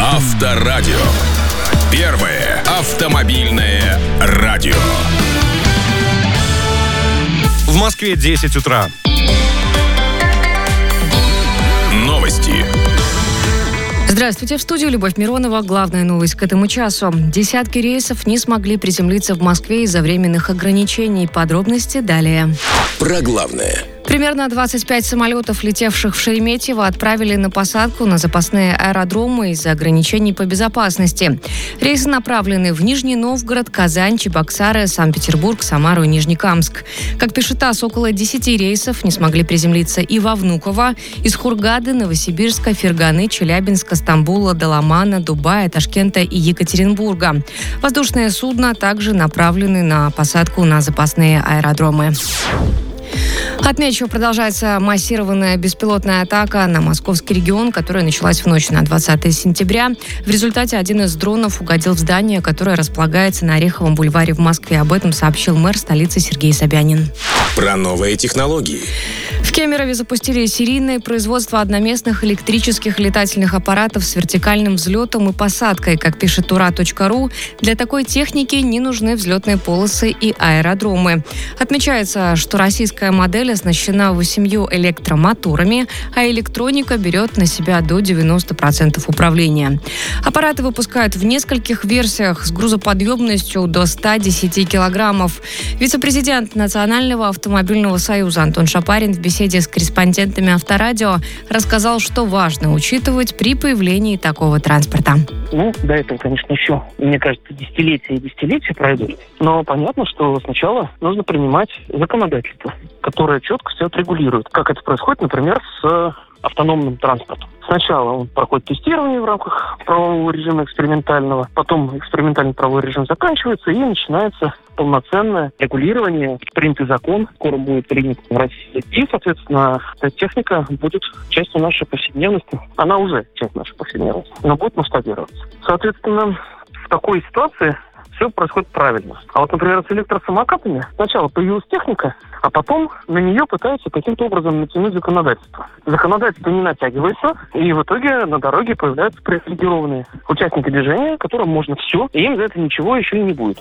Авторадио. Первое автомобильное радио. В Москве 10 утра. Новости. Здравствуйте, в студии Любовь Миронова. Главная новость к этому часу. Десятки рейсов не смогли приземлиться в Москве из-за временных ограничений. Подробности далее. Про главное. Примерно 25 самолетов, летевших в Шереметьево, отправили на посадку на запасные аэродромы из-за ограничений по безопасности. Рейсы направлены в Нижний Новгород, Казань, Чебоксары, Санкт-Петербург, Самару и Нижнекамск. Как пишет ТАСС, около 10 рейсов не смогли приземлиться и во Внуково, из Хургады, Новосибирска, Ферганы, Челябинска, Стамбула, Даламана, Дубая, Ташкента и Екатеринбурга. Воздушные судна также направлены на посадку на запасные аэродромы. Отмечу, продолжается массированная беспилотная атака на московский регион, которая началась в ночь на 20 сентября. В результате один из дронов угодил в здание, которое располагается на Ореховом бульваре в Москве. Об этом сообщил мэр столицы Сергей Собянин. Про новые технологии. В Кемерове запустили серийное производство одноместных электрических летательных аппаратов с вертикальным взлетом и посадкой. Как пишет ура.ру, для такой техники не нужны взлетные полосы и аэродромы. Отмечается, что российская модель оснащена 8 электромоторами, а электроника берет на себя до 90% управления. Аппараты выпускают в нескольких версиях с грузоподъемностью до 110 килограммов. Вице-президент Национального автомобильного союза Антон Шапарин в беседе с корреспондентами Авторадио рассказал, что важно учитывать при появлении такого транспорта. До этого, конечно, еще, мне кажется, десятилетия и десятилетия пройдут. Но понятно, что сначала нужно принимать законодательство, которое четко все отрегулирует. Как это происходит, например, с автономным транспортом. Сначала он проходит тестирование в рамках правового режима экспериментального, потом экспериментальный правовой режим заканчивается и начинается полноценное регулирование, принятый закон, скоро будет принят в России. И, соответственно, эта техника будет частью нашей повседневности. Она уже часть нашей повседневности, но будет масштабироваться. Соответственно, в такой ситуации все происходит правильно. А вот, например, с электросамокатами сначала появилась техника, а потом на нее пытаются каким-то образом натянуть законодательство. Законодательство не натягивается, и в итоге на дороге появляются привилегированные участники движения, которым можно все, и им за это ничего еще и не будет.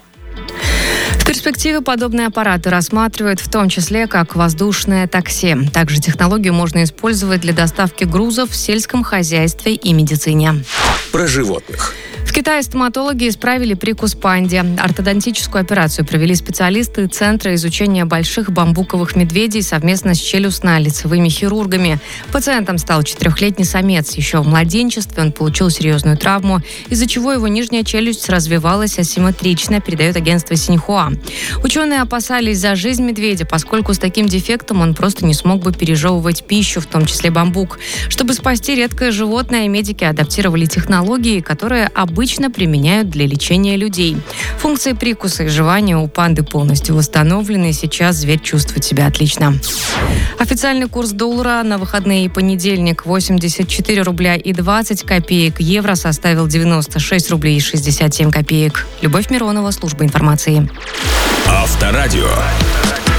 В перспективе подобные аппараты рассматривают в том числе как воздушное такси. Также технологию можно использовать для доставки грузов в сельском хозяйстве и медицине. Про животных. В Китае стоматологи исправили прикус панде. Ортодонтическую операцию провели специалисты Центра изучения больших бамбуковых медведей совместно с челюстно-лицевыми хирургами. Пациентом стал 4-летний самец. Еще в младенчестве он получил серьезную травму, из-за чего его нижняя челюсть развивалась асимметрично, передает агентство Синьхуа. Ученые опасались за жизнь медведя, поскольку с таким дефектом он просто не смог бы пережевывать пищу, в том числе бамбук. Чтобы спасти редкое животное, медики адаптировали технологии, которые обычно применяют для лечения людей. Функции прикуса и жевания у панды полностью восстановлены, и сейчас зверь чувствует себя отлично. Официальный курс доллара на выходные и понедельник 84 рубля и 20 копеек. Евро составил 96 рублей и 67 копеек. Любовь Миронова, служба информации. Авторадио.